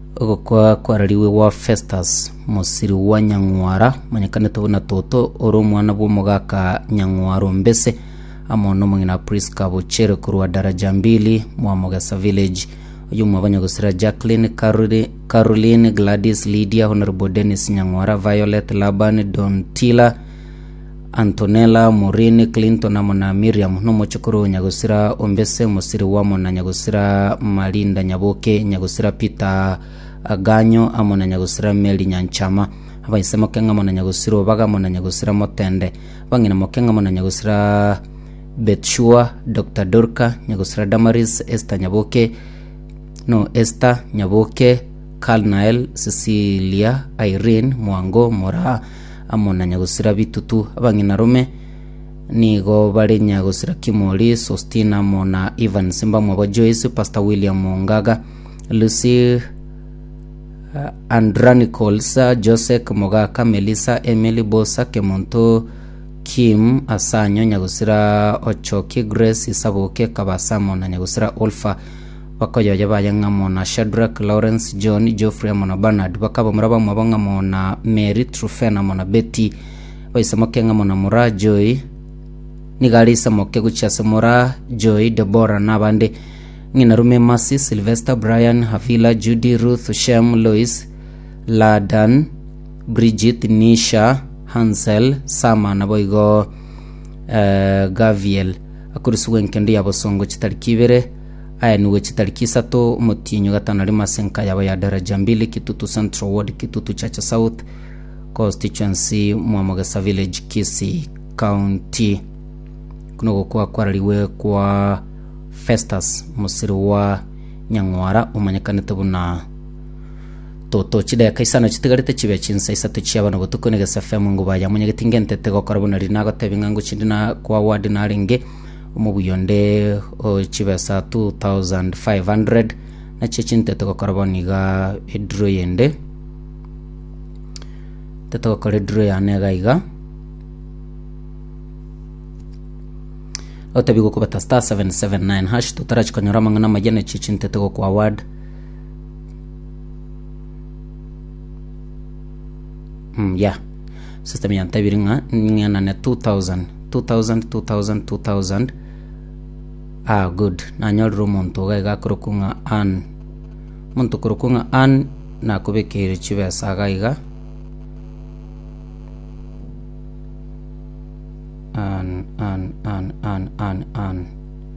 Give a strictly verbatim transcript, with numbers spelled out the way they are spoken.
ogokwa kwarariwe wa Festus Musiri wa Nyangwara manyakane tubona toto oro mwana bwo mugaka Nyangwaro mbese amono mungina Priska Buchere kurwa daraja mbili mwa Mogasa village uyu mwabanyagusira Jacqueline Caroline, Caroline Gladys Lydia Honorable Dennis Nyangwara Violet Laban Don Tila Antonella Morini Clinton amona Miriam no mochokoro nyagusira ombese Musiri wa mona nyagusira Malinda Nyaboke nyagusira Peter Aganyo amona nyagusira Meli Nyanchama abayisema kenga mona nyagusira baga mona nyagusira Motende bangina mokenga mona nyagusira Betshua Doctor Dorka nyagusira Damaris Esther Nyaboke no Esther Nyaboke Kalnael Cecilia Irene Mwango Mora amona nyagusira Bitutu abangina Rome nigo bari nyagusira Kimoli Sostina mona Ivan Simba mwa Joyce Pastor William Mongaga Lucy uh, Andra Nichols Joseph Mogaka Melissa Emily Bosa Kemonto Kim Asanyo nyagusira Ochoki Grace Isaboke Kabasa mona nyagusira Olfa bakoyo yabaya ngamona Shadrack Lawrence John Geoffrey mona Bernard bakaba muraba mwabanga mona Mary Trufena mona Betty bayisema kenga mona Mura Joy nigalisa moke guchase Mura Joy Deborah nabande ngina Rume Mercy Sylvester Brian Havila Judy Ruth Shem Lois Ladan Bridget Nisha Hansel Sama naboigo uh, Gaviel akurusu wenkendi yabosongo chitarikibere aya niwe chitariki sato mutinyo gatana ari masenka yaba ya daraja mbili Kitutu Central Ward Kitutu Chacha South constituency Mwamagasa village Kisii County kuno kwa kwarariwe kwa Festus Musiri wa Nyangwara umanyakane tubuna toto chida ya kaisana chitigarite chibe chinsa isatu chiaba no butuko negasa femu ngo baya munyagitingente tego karabona rinago tebingango chindina kwa ward na ringe umubuyonde o chibesa two thousand five hundred na chechinte tego karaboni ga edro yende teto kare dro ya nega iga otabigo ko bata star seven seven nine hash tutarachi kanyora mangana majene chechinte tego kwa ward mm yeah system ya tabiringa ngana ne two thousand two thousand two thousand two thousand ah good na nyoro monto ga ga krokunga an monto krokunga an na kubekere chibe saga iga